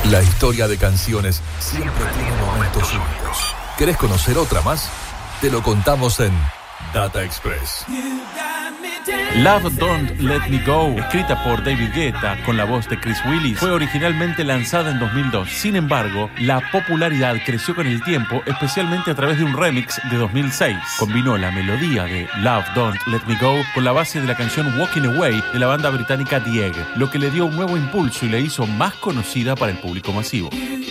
La historia de canciones siempre tiene momentos únicos. ¿Querés conocer otra más? Te lo contamos en Data Express. Love Don't Let Me Go, escrita por David Guetta con la voz de Chris Willis, fue originalmente lanzada en 2002. Sin embargo, la popularidad creció con el tiempo, especialmente a través de un remix de 2006. Combinó la melodía de Love Don't Let Me Go con la base de la canción Walking Away de la banda británica The Egg, lo que le dio un nuevo impulso y la hizo más conocida para el público masivo.